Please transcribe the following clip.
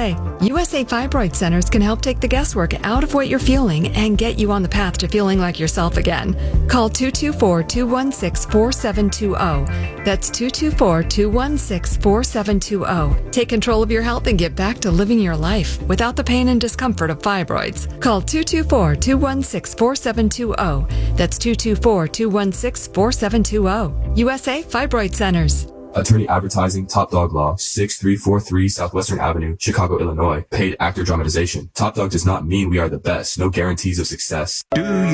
USA. USA Fibroid Centers can help take the guesswork out of what you're feeling and get you on the path to feeling like yourself again. Call 224-216-4720. That's 224-216-4720. Take control of your health and get back to living your life without the pain and discomfort of fibroids. Call 224-216-4720. That's 224-216-4720. USA Fibroid Centers. Attorney Advertising, Top Dog Law, 6343 Southwestern Avenue, Chicago, Illinois. Paid actor dramatization. Top Dog does not mean we are the best. No guarantees of success.